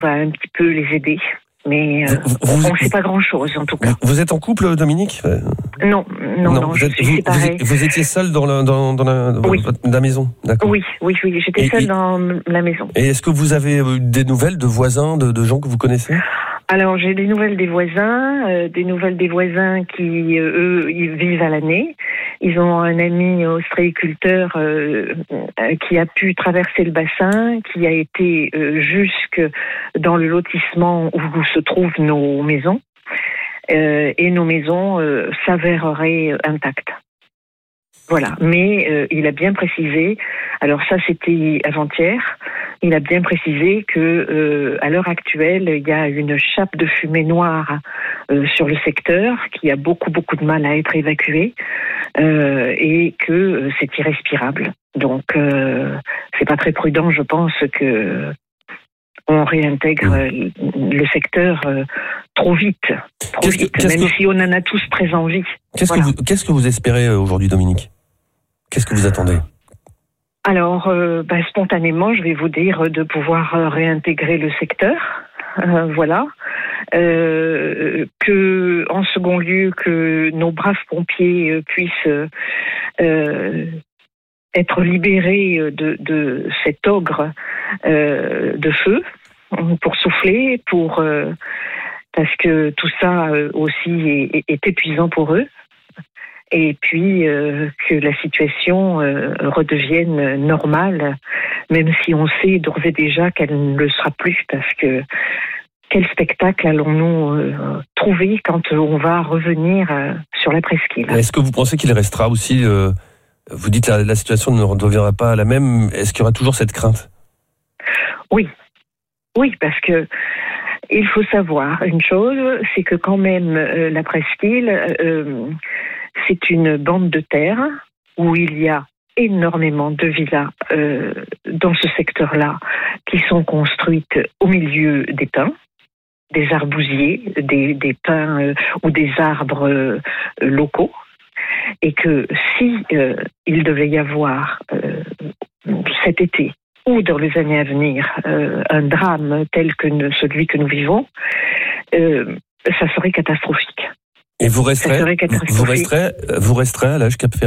va un petit peu les aider. Mais on ne sait pas grand-chose, en tout cas. Vous êtes en couple, Dominique ? Non, je suis séparée. Vous étiez seul dans la maison, d'accord ? Oui, j'étais seule dans la maison. Et est-ce que vous avez des nouvelles de voisins, de gens que vous connaissez ? Alors, j'ai des nouvelles des voisins qui, eux, ils vivent à l'année. Ils ont un ami ostréiculteur qui a pu traverser le bassin, qui a été jusque dans le lotissement où se trouvent nos maisons. Et nos maisons s'avéreraient intactes. Voilà, mais il a bien précisé, alors ça c'était avant-hier, il a bien précisé que à l'heure actuelle, il y a une chape de fumée noire sur le secteur qui a beaucoup de mal à être évacuée et que c'est irrespirable. Donc c'est pas très prudent, je pense, que on réintègre le secteur trop vite, même si on en a tous très envie. Qu'est-ce que vous espérez aujourd'hui, Dominique ? Qu'est-ce que vous attendez ? Alors, spontanément, je vais vous dire de pouvoir réintégrer le secteur, voilà. Que, en second lieu, que nos braves pompiers puissent être libérés de cet ogre de feu pour souffler, parce que tout ça aussi est épuisant pour eux. Et puis que la situation redevienne normale, même si on sait d'ores et déjà qu'elle ne le sera plus, parce que quel spectacle allons-nous trouver quand on va revenir sur la presqu'île ? Est-ce que vous pensez qu'il restera aussi, vous dites que la situation ne redeviendra pas la même, est-ce qu'il y aura toujours cette crainte ? Oui, parce que il faut savoir une chose, c'est que quand même la presqu'île, c'est une bande de terre où il y a énormément de villas dans ce secteur-là qui sont construites au milieu des pins, des arbousiers, des pins ou des arbres locaux, et que si il devait y avoir cet été ou dans les années à venir un drame tel que celui que nous vivons, ça serait catastrophique. Et vous resterez à l'âge Cap-Ferret ?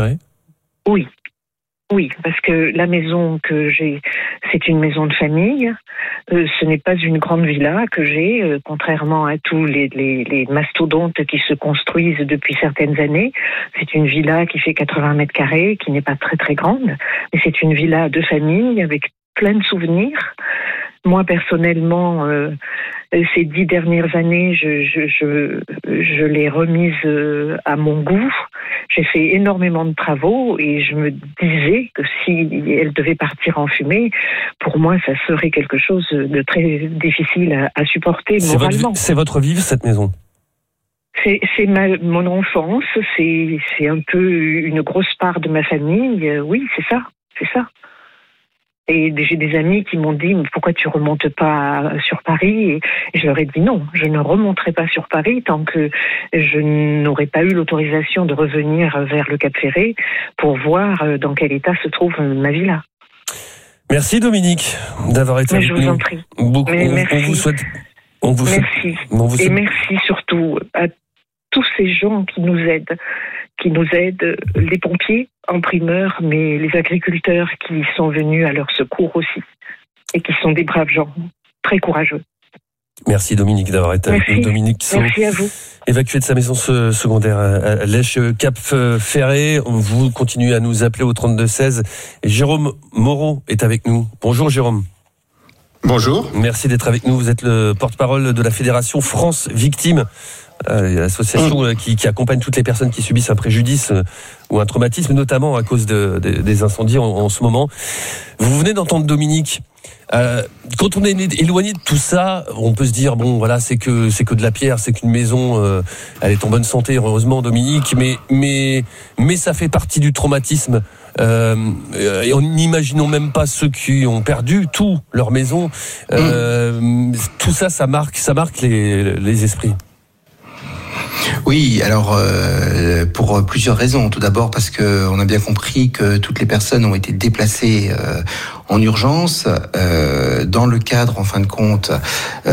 Oui, parce que la maison que j'ai, c'est une maison de famille. Ce n'est pas une grande villa que j'ai, contrairement à tous les mastodontes qui se construisent depuis certaines années. C'est une villa qui fait 80 mètres carrés, qui n'est pas très très grande, mais c'est une villa de famille avec plein de souvenirs. Moi, personnellement, ces 10 dernières années, je l'ai remise à mon goût. J'ai fait énormément de travaux et je me disais que si elle devait partir en fumée, pour moi, ça serait quelque chose de très difficile à supporter moralement. C'est votre vie, cette maison ? C'est mon enfance, c'est un peu une grosse part de ma famille. Oui, c'est ça. Et j'ai des amis qui m'ont dit « Pourquoi tu remontes pas sur Paris ?» Et je leur ai dit non, je ne remonterai pas sur Paris tant que je n'aurai pas eu l'autorisation de revenir vers le Cap-Ferret pour voir dans quel état se trouve ma villa. Merci Dominique d'avoir été avec nous. Je vous en prie. On vous souhaite... Merci. Et merci surtout à tous ces gens qui nous aident, les pompiers en primeur, mais les agriculteurs qui sont venus à leur secours aussi, et qui sont des braves gens, très courageux. Merci Dominique d'avoir été avec nous. Dominique Saut, merci à vous. Évacué de sa maison secondaire à Lèche Cap-Ferret. Vous continuez à nous appeler au 3216. Jérôme Moreau est avec nous. Bonjour Jérôme. Bonjour. Merci d'être avec nous. Vous êtes le porte-parole de la Fédération France Victimes. L'association qui accompagne toutes les personnes qui subissent un préjudice ou un traumatisme, notamment à cause des incendies en ce moment. Vous venez d'entendre Dominique. Quand on est éloigné de tout ça, on peut se dire bon voilà c'est que de la pierre, c'est qu'une maison, elle est en bonne santé heureusement Dominique, mais ça fait partie du traumatisme. Et en n'imaginons même pas ceux qui ont perdu tout leur maison. Tout ça marque les esprits. Oui, alors pour plusieurs raisons. Tout d'abord parce que on a bien compris que toutes les personnes ont été déplacées en urgence dans le cadre, en fin de compte,